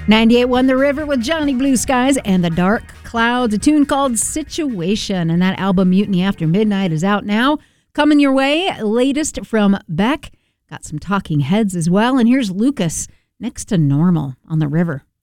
98.1 The River with Johnny Blue Skies and the Dark Clouds, a tune called Situation. And that album, Mutiny After Midnight, is out now. Coming your way, latest from Beck. Got some Talking Heads as well. And here's Lucas next to Normal on The River.